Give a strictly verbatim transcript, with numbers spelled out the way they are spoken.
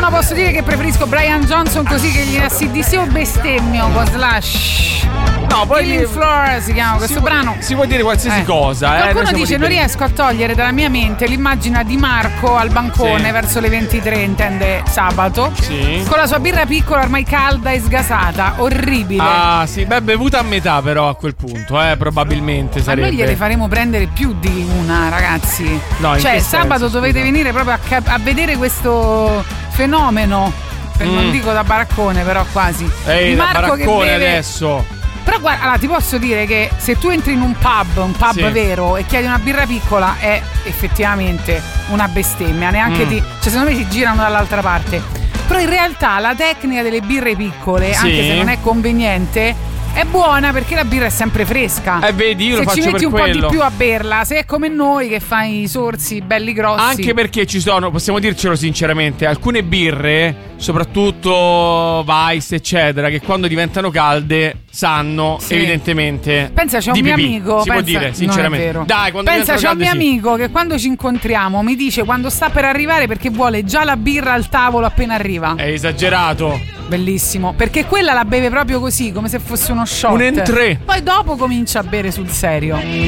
no, posso dire che preferisco Brian Johnson così che gli A C D C o bestemmio con Slash. No, poi Killing Floor si chiama questo si brano. Si può dire qualsiasi eh. cosa. Qualcuno eh, dice non riesco a togliere dalla mia mente l'immagine di Marco al bancone sì. verso le ventitré, intende sabato, sì. con la sua birra piccola ormai calda e sgasata, orribile. Ah sì, beh, bevuta a metà però a quel punto, eh, probabilmente sarebbe. Ma noi gliele faremo prendere più di una, ragazzi. No, in cioè che sabato senso, dovete scusa? venire proprio a, cap- a vedere questo fenomeno. Per Mm. Non dico da baraccone, però quasi. Ehi, Di da Marco che baraccone beve- adesso. Però guarda, allora, ti posso dire che se tu entri in un pub, un pub Sì. vero, e chiedi una birra piccola, è effettivamente una bestemmia. Neanche Mm. ti. Cioè, secondo me si girano dall'altra parte. Però in realtà la tecnica delle birre piccole, Sì. anche se non è conveniente, è buona perché la birra è sempre fresca. Eh, vedi, io se lo ci faccio metti per un quello. po' di più a berla, se è come noi che fai i sorsi belli grossi. Anche perché ci sono, possiamo dircelo sinceramente, alcune birre, soprattutto Weiss eccetera, che quando diventano calde sanno Sì. evidentemente Pensa, c'è un di mio pipì. amico. Si pensa, può dire sinceramente. Non è vero. Dai, quando pensa, c'è diventano un mio calde, sì. amico che quando ci incontriamo mi dice quando sta per arrivare perché vuole già la birra al tavolo appena arriva. È esagerato. Bellissimo. Perché quella la beve proprio così, come se fosse uno shot. Un entrée. Poi dopo comincia a bere sul serio.